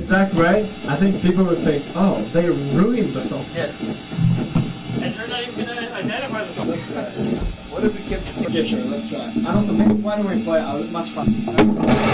exact way, I think people would think, oh, they ruined the song. Yes. And you're not even going to identify the song. Let's try it. What if we kept the song? Yeah, sure, let's try. And also, maybe why don't we play a much fun?